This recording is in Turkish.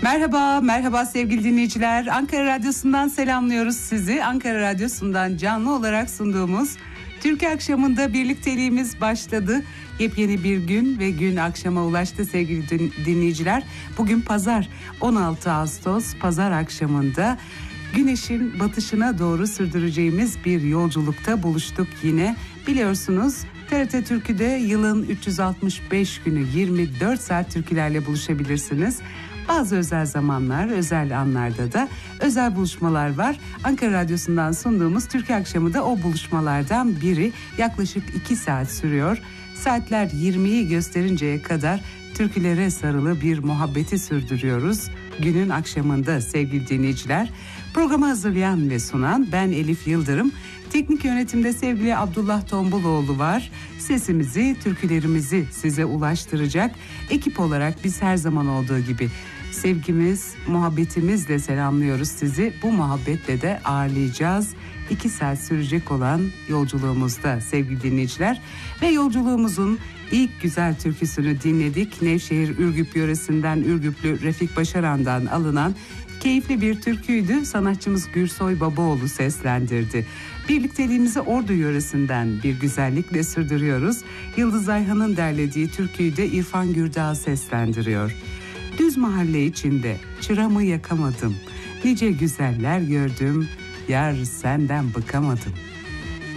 Merhaba, merhaba sevgili dinleyiciler. Ankara Radyosu'ndan selamlıyoruz sizi. Ankara Radyosu'ndan canlı olarak sunduğumuz Türkiye Akşamı'nda birlikteliğimiz başladı. Yepyeni bir gün ve gün akşama ulaştı sevgili dinleyiciler. Bugün pazar, 16 Ağustos pazar akşamında güneşin batışına doğru sürdüreceğimiz bir yolculukta buluştuk yine. Biliyorsunuz TRT Türkü'de yılın 365 günü 24 saat türkülerle buluşabilirsiniz. Bazı özel zamanlar, özel anlarda da özel buluşmalar var. Ankara Radyosu'ndan sunduğumuz Türkiye Akşamı da o buluşmalardan biri. Yaklaşık 2 saat sürüyor. Saatler 20'yi gösterinceye kadar türkülere sarılı bir muhabbeti sürdürüyoruz. Günün akşamında sevgili dinleyiciler. Programı hazırlayan ve sunan ben Elif Yıldırım. Teknik yönetimde sevgili Abdullah Tombuloğlu var. Sesimizi, türkülerimizi size ulaştıracak. Ekip olarak biz her zaman olduğu gibi sevgimiz, muhabbetimizle selamlıyoruz sizi. Bu muhabbetle de ağırlayacağız. 2 saat sürecek olan yolculuğumuzda sevgili dinleyiciler. Ve yolculuğumuzun ilk güzel türküsünü dinledik. Nevşehir Ürgüp yöresinden Ürgüplü Refik Başaran'dan alınan keyifli bir türküydü. Sanatçımız Gürsoy Babaoğlu seslendirdi. Birlikteliğimizi Ordu yöresinden bir güzellikle sürdürüyoruz. Yıldız Ayhan'ın derlediği türküyü de İrfan Gürdağ seslendiriyor. Düz mahalle içinde çıramı yakamadım. Nice güzeller gördüm, yar senden bıkamadım.